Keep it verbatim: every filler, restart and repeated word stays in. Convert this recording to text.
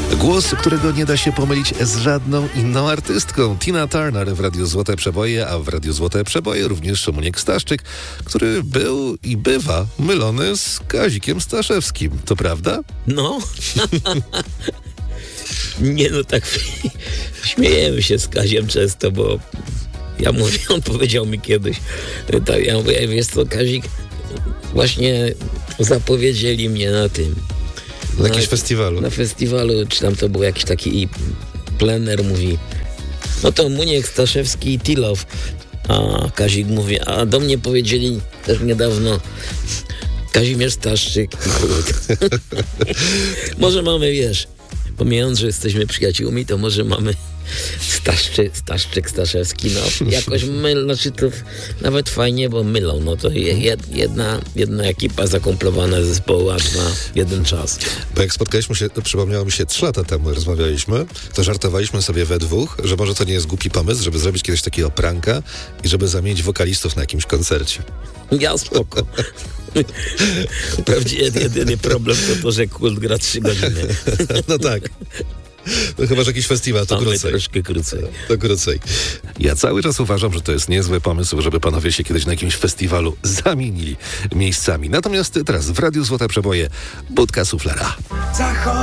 Głos, którego nie da się pomylić z żadną inną artystką. Tina Turner w Radiu Złote Przeboje, a w Radiu Złote Przeboje również Szymoniek Staszczyk, który był i bywa mylony z Kazikiem Staszewskim. To prawda? No. Nie no, tak śmiejemy się z Kaziem często, bo ja mówię, on powiedział mi kiedyś, tak, ja mówię, wiesz co, Kazik, właśnie zapowiedzieli mnie na tym. Na jakimś festiwalu. Na festiwalu, czy tam to był jakiś taki plener, mówi, no to Muniek Staszewski i Tilow. A Kazik mówi, a do mnie powiedzieli też niedawno Kazimierz Staszczyk i Kurt. Może mamy, wiesz, pomijając, że jesteśmy przyjaciółmi, to może mamy Staszczy, Staszczyk, Staszewski, no jakoś myl, znaczy to nawet fajnie, bo mylą, no to jed, jedna, jedna ekipa zakomplowana zespołu aż na jeden czas. Bo jak spotkaliśmy się, to przypomniało mi się trzy lata temu, rozmawialiśmy, to żartowaliśmy sobie we dwóch, że może to nie jest głupi pomysł, żeby zrobić kiedyś takiego pranka i żeby zamienić wokalistów na jakimś koncercie. Ja spoko. Wprawdzie jedyny problem to to, że Kult gra trzy godziny. No tak. No chyba, że jakiś festiwal, to Mamy krócej. troszkę krócej. To krócej. Ja cały czas uważam, że to jest niezły pomysł, żeby panowie się kiedyś na jakimś festiwalu zamienili miejscami. Natomiast teraz w Radiu Złote Przeboje Budka Suflera.